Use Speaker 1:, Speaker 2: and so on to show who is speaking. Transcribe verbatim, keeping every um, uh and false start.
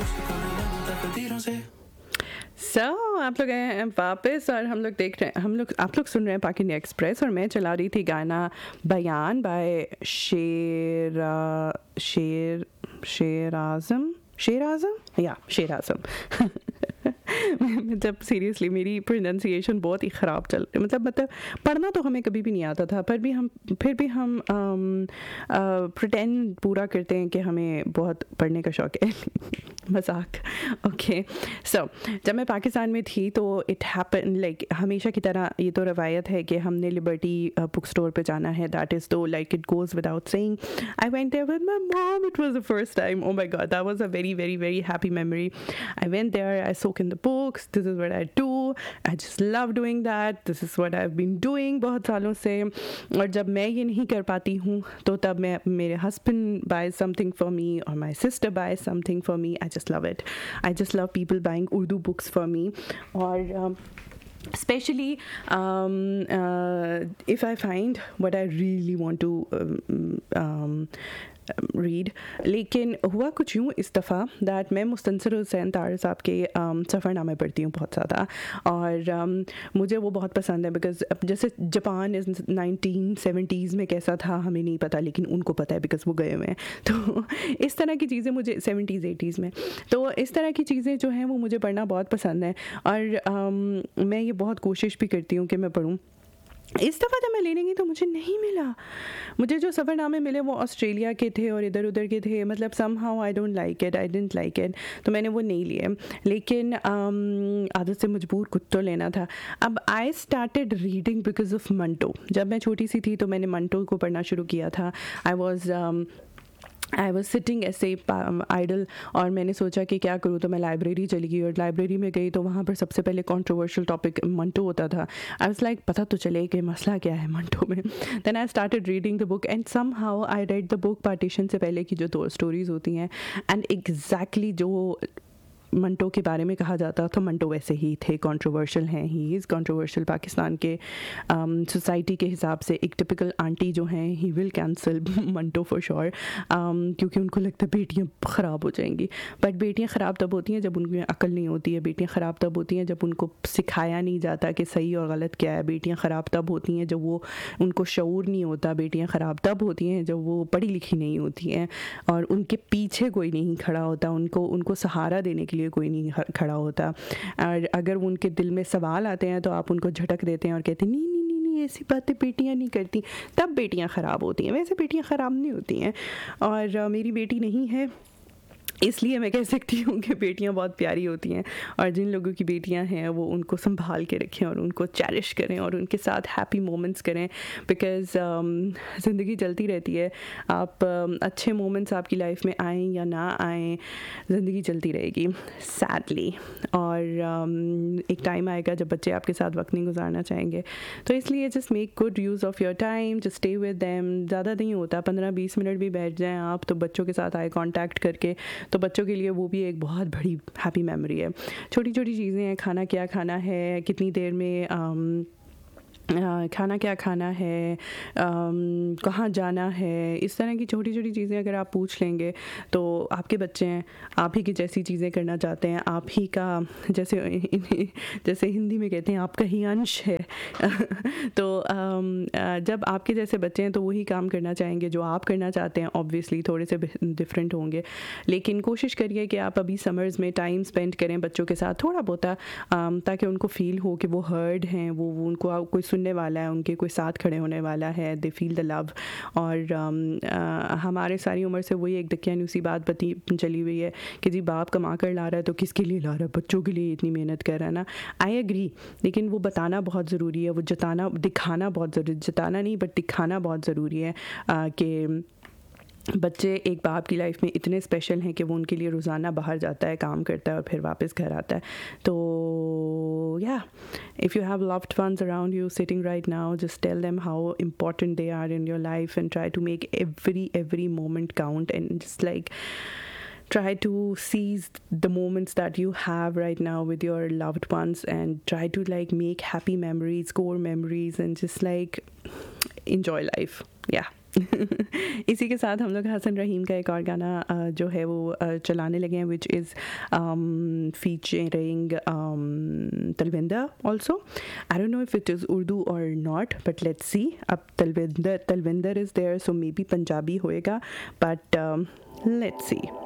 Speaker 1: सो so, आप लोग आए हैं वापस और हम लोग देख रहे हैं हम लोग आप लोग सुन रहे हैं पाकिनी एक्सप्रेस और मैं चला रही थी गाना बयान बाय शेर शेर शेर आज़म शेर आज़म या शेर आज़म जब सीरियसली मेरी प्रोनाउंसिएशन बहुत ही ख़राब चल रही मतलब मतलब पढ़ना तो हमें कभी भी नहीं आता था पर भी हम फिर भी हम प्रिटेंड पूरा करते हैं कि हमें बहुत पढ़ने का शौक़ है मजाक ओके सो जब मैं पाकिस्तान में थी तो इट हैपन लाइक हमेशा की तरह ये तो रवायत है कि हमने लिबर्टी बुक स्टोर पे जाना है दैट इज़ तो like it goes without saying I went there with my mom it was the first time oh my God that was a very very very happy memory I went there I soak in the books this is what I do I just love doing that this is what I have been doing बहुत सालों से और जब मैं ये नहीं कर पाती हूँ तो तब मैं मेरे husband bye something for me और my sister bye something for me I just love it. I just love people buying Urdu books for me or um, especially um, uh, if I find what I really want to um, um, read लेकिन हुआ कुछ यूँ इस दफ़ा that मैं मुस्तनसर हुसैन तार साहब के सफ़रनामे पढ़ती हूँ बहुत ज़्यादा और um, मुझे वो बहुत पसंद है बिकॉज जैसे जापान इस नाइनटीन सेवेंटीज़ में कैसा था हमें नहीं पता लेकिन उनको पता है बिकॉज वो गए हुए हैं तो इस तरह की चीज़ें मुझे सेवेंटीज़ एटीज़ में तो इस तरह की चीज़ें जो हैं वो मुझे पढ़ना बहुत पसंद है और um, मैं ये बहुत कोशिश भी करती हूँ कि मैं पढ़ूँ इस दफ़ा जब मैं लेने गई तो मुझे नहीं मिला मुझे जो सफ़रनामे मिले वो ऑस्ट्रेलिया के थे और इधर उधर के थे मतलब some how I don't like it I didn't like it तो मैंने वो नहीं लिए लेकिन um, आदत से मजबूर कुछ तो लेना था अब I started reading because of Manto जब मैं छोटी सी थी तो मैंने मंटो को पढ़ना शुरू किया था I was I was sitting ऐसे आइडल और मैंने सोचा कि क्या करूँ तो मैं लाइब्रेरी चली गई और लाइब्रेरी में गई तो वहाँ पर सबसे पहले कंट्रोवर्शियल टॉपिक मंटो होता था आई वाज लाइक पता तो चले कि मसला क्या है मंटो में then I started reading the book and some how I read the book partition से पहले की जो दो स्टोरीज़ होती हैं एंड एग्जैक्टली जो मंटो के बारे में कहा जाता तो मंटो वैसे ही थे कंट्रोवर्शियल हैं ही इज़ कंट्रोवर्शियल पाकिस्तान के सोसाइटी um, के हिसाब से एक टिपिकल आंटी जो हैं he will cancel Manto for sure क्योंकि उनको लगता है बेटियाँ ख़राब हो जाएंगी बट बेटियाँ ख़राब तब होती हैं जब उनमें अकल नहीं होती है बेटियाँ ख़राब तब होती हैं जब उनको सिखाया नहीं जाता कि सही और गलत क्या है बेटियाँ ख़राब तब होती हैं जब वो उनको शऊर नहीं होता बेटियाँ ख़राब तब होती हैं जब वो पढ़ी लिखी नहीं होती हैं और उनके पीछे कोई नहीं खड़ा होता उनको उनको सहारा देने के लिए कोई नहीं खड़ा होता और अगर उनके दिल में सवाल आते हैं तो आप उनको झटक देते हैं और कहते हैं नहीं नहीं नहीं नहीं ऐसी बातें बेटियां नहीं करती तब बेटियां ख़राब होती हैं वैसे बेटियां ख़राब नहीं होती हैं और uh, मेरी बेटी नहीं है इसलिए मैं कह सकती हूँ कि बेटियाँ बहुत प्यारी होती हैं और जिन लोगों की बेटियाँ हैं वो उनको संभाल के रखें और उनको चेरिश करें और उनके साथ हैप्पी मोमेंट्स करें बिकॉज़ um, ज़िंदगी चलती रहती है आप um, अच्छे मोमेंट्स आपकी लाइफ में आएँ या ना आएँ ज़िंदगी चलती रहेगी सैडली और um, एक टाइम आएगा जब बच्चे आपके साथ वक्त नहीं गुजारना चाहेंगे तो इसलिए just make good use of your time just stay with them ज़्यादा नहीं होता पंद्रह बीस मिनट भी बैठ जाएँ आप तो बच्चों के साथ आई कॉन्टैक्ट करके तो बच्चों के लिए वो भी एक बहुत बड़ी हैप्पी मेमोरी है छोटी छोटी चीज़ें हैं खाना क्या खाना है कितनी देर में आम, आ, खाना क्या खाना है कहाँ जाना है इस तरह की छोटी छोटी चीज़ें अगर आप पूछ लेंगे तो आपके बच्चे हैं आप ही की जैसी चीज़ें करना चाहते हैं आप ही का जैसे जैसे हिंदी में कहते हैं आपका ही अंश है तो आ, जब आपके जैसे बच्चे हैं तो वही काम करना चाहेंगे जो आप करना चाहते हैं ऑब्वियसली थोड़े से डिफरेंट होंगे लेकिन कोशिश करिए कि आप अभी समर्स में टाइम स्पेंड करें बच्चों के साथ थोड़ा बहुत ताकि उनको फील हो कि वो हर्ड हैं वो उनको कोई सुनने वाला है उनके कोई साथ खड़े होने वाला है दे फील द लव और um, आ, हमारे सारी उम्र से वही एक दकियानुसी बात बती चली हुई है कि जी बाप कमा कर ला रहा है तो किसके लिए ला रहा है बच्चों के लिए इतनी मेहनत कर रहा है ना आई एग्री लेकिन वो बताना बहुत ज़रूरी है वो जताना दिखाना बहुत ज़रूरी जताना नहीं बट दिखाना बहुत ज़रूरी है कि बच्चे एक बाप की लाइफ में इतने स्पेशल हैं कि वो उनके लिए रोज़ाना बाहर जाता है काम करता है और फिर वापस घर आता है तो या if you have loved ones around you sitting right now just tell them how important they are in your life and try to make every every moment count and just like try to seize the moments that you have right now with your loved ones and try to like make happy memories core memories and just like enjoy life yeah इसी के साथ हम लोग हसन रहीम का एक और गाना uh, जो है वो uh, चलाने लगे हैं, which is featuring Talwinder also. I don't know if it is Urdu और नॉट, बट लेट्स सी. अब Talwinder Talwinder is there, so may be Punjabi होएगा, बट लेट्स सी.